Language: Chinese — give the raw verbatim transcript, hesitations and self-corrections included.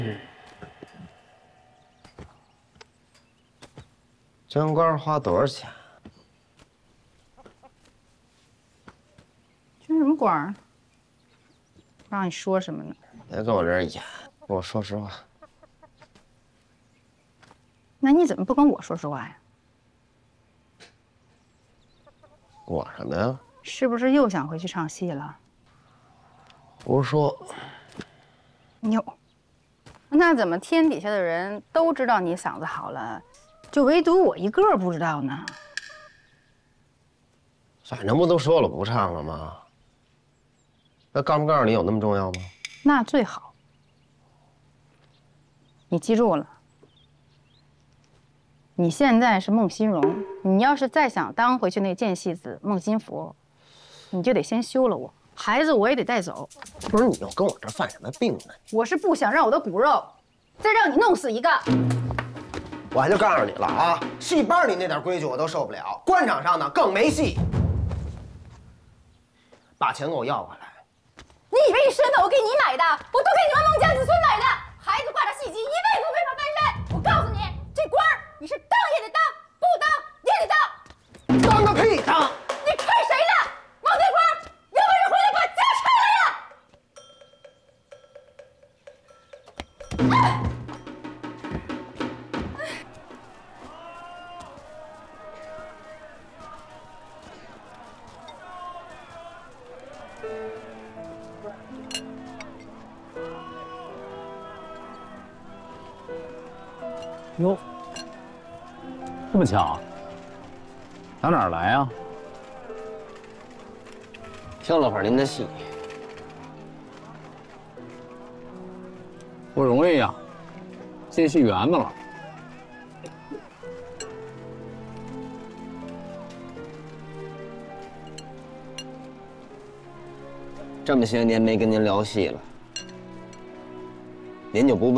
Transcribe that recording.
捐官花多少钱？ 捐什么官儿？让你说什么呢？ 别跟我这儿演，跟我说实话。 那你怎么不跟我说实话呀？ 我什么呀？ 是不是又想回去唱戏了？ 胡说。 哟，那怎么天底下的人都知道你嗓子好了，就唯独我一个不知道呢？ 反正不都说了不唱了吗？那告不告诉你有那么重要吗？ 那最好。你记住了，你现在是孟新荣，你要是再想当回去那剑戏子孟新福，你就得先休了我，孩子我也得带走。 不是你又跟我这犯什么病呢？ 我是不想让我的骨肉再让你弄死一个。 我还就告诉你了啊，戏班里那点规矩我都受不了，官场上呢更没戏。把钱给我要回来！ 你以为你身份我给你买的？我都给你们孟家子孙买的。孩子挂着戏籍，一辈子都没法翻身。我告诉你，这官儿你是当也得当，不当也得当。 当个屁当！ 你看谁的？孟天花，有本事回来把家产来呀！ 哟，这么巧，打哪儿来啊？ 听了会儿您的戏， 不容易呀，进戏园子了。 这么些年没跟您聊戏了，您就不问